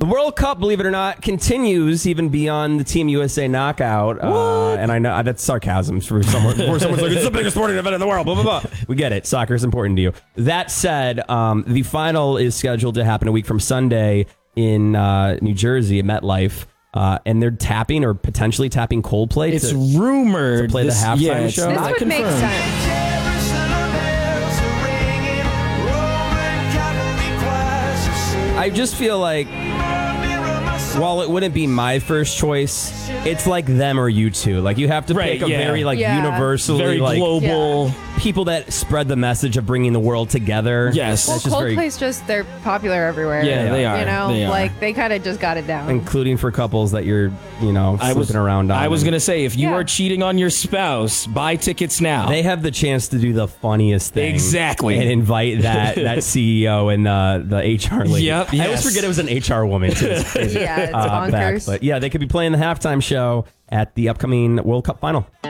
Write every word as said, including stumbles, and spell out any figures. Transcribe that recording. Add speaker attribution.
Speaker 1: The World Cup, believe it or not, continues even beyond the Team U S A knockout. Uh, and I know that's sarcasm for someone. For someone's like, it's the biggest sporting event in the world. Blah, blah, blah. We get it. Soccer is important to you. That said, um, the final is scheduled to happen a week from Sunday in uh, New Jersey at MetLife. Uh, and they're tapping or potentially tapping Coldplay.
Speaker 2: It's
Speaker 1: to,
Speaker 2: rumored
Speaker 1: to play
Speaker 2: this,
Speaker 1: the halftime
Speaker 2: yeah,
Speaker 1: show.
Speaker 3: This would
Speaker 2: confirmed.
Speaker 3: make sense.
Speaker 1: I just feel like, while it wouldn't be my first choice, it's like them or you two. Like, you have to
Speaker 2: Right,
Speaker 1: pick a
Speaker 2: yeah.
Speaker 1: very like
Speaker 3: Yeah.
Speaker 1: universally
Speaker 2: Very
Speaker 1: like
Speaker 2: global.
Speaker 1: people that spread the message of bringing the world together.
Speaker 2: Yes.
Speaker 3: Well,
Speaker 1: That's just very-
Speaker 3: Coldplay's just, they're popular everywhere.
Speaker 2: Yeah, they are.
Speaker 3: You know,
Speaker 2: They are.
Speaker 3: like, they kind of just got it down.
Speaker 1: including for couples that you're, you know,
Speaker 2: I
Speaker 1: slipping
Speaker 2: was
Speaker 1: around on.
Speaker 2: I was gonna say, if you
Speaker 3: Yeah.
Speaker 2: are cheating on your spouse, buy tickets now.
Speaker 1: They have the chance to do the funniest thing.
Speaker 2: Exactly.
Speaker 1: And invite that that C E O and the, the H R lady.
Speaker 2: Yep,
Speaker 1: I always
Speaker 2: yes.
Speaker 1: forget it was an H R woman, too. It's crazy.
Speaker 3: Yeah, it's
Speaker 1: Uh, back.
Speaker 3: bonkers.
Speaker 1: But yeah, they could be playing the halftime show at the upcoming World Cup final.